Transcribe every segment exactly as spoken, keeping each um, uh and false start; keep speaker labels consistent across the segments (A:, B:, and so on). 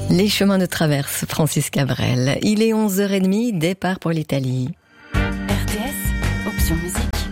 A: Les chemins de traverse, Francis Cabrel. Il est onze heures trente, départ pour l'Italie.
B: R T S, option musique.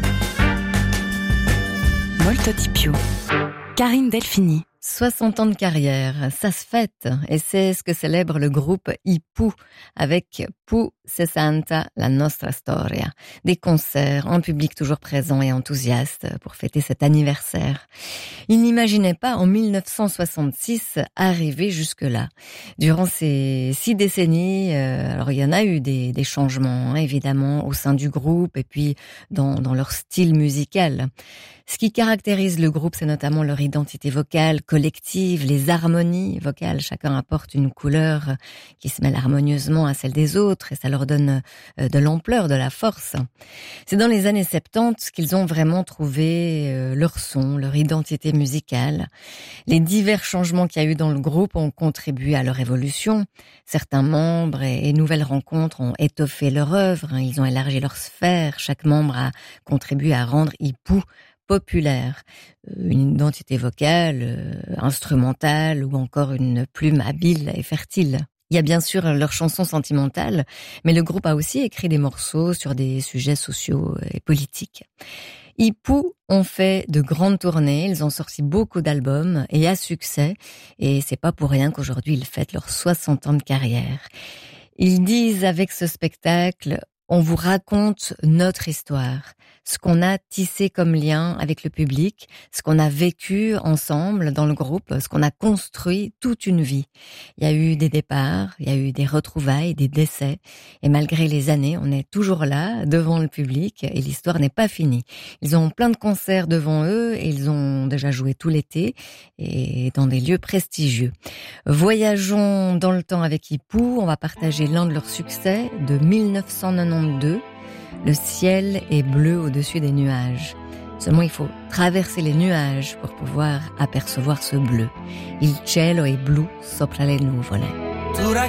B: Molto di più. Karine Delphini.
A: soixante ans de carrière, ça se fête, et c'est ce que célèbre le groupe I P U avec Pu sessanta, la nostra storia. Des concerts en public toujours présents et enthousiastes pour fêter cet anniversaire. Ils n'imaginaient pas en mille neuf cent soixante-six arriver jusque-là. Durant ces six décennies, euh, alors il y en a eu des, des changements, hein, évidemment, au sein du groupe et puis dans, dans leur style musical. Ce qui caractérise le groupe, c'est notamment leur identité vocale collective, les harmonies vocales. Chacun apporte une couleur qui se mêle harmonieusement à celle des autres et ça leur donne de l'ampleur, de la force. C'est dans les années soixante-dix qu'ils ont vraiment trouvé leur son, leur identité musicale. Les divers changements qu'il y a eu dans le groupe ont contribué à leur évolution. Certains membres et nouvelles rencontres ont étoffé leur œuvre, ils ont élargi leur sphère. Chaque membre a contribué à rendre I P U populaire, une identité vocale, euh, instrumentale ou encore une plume habile et fertile. Il y a bien sûr leurs chansons sentimentales, mais le groupe a aussi écrit des morceaux sur des sujets sociaux et politiques. I P U ont fait de grandes tournées, ils ont sorti beaucoup d'albums et à succès, et c'est pas pour rien qu'aujourd'hui ils fêtent leurs soixante ans de carrière. Ils disent avec ce spectacle: on vous raconte notre histoire, ce qu'on a tissé comme lien avec le public, ce qu'on a vécu ensemble dans le groupe, ce qu'on a construit toute une vie. Il y a eu des départs, il y a eu des retrouvailles, des décès, et malgré les années, on est toujours là, devant le public, et l'histoire n'est pas finie. Ils ont plein de concerts devant eux, et ils ont déjà joué tout l'été, et dans des lieux prestigieux. Voyageons dans le temps avec I P U, on va partager l'un de leurs succès de mille neuf cent quatre-vingt-douze. Le ciel est bleu au-dessus des nuages. Seulement, il faut traverser les nuages pour pouvoir apercevoir ce bleu. Il cielo è blu sopra le nuvole.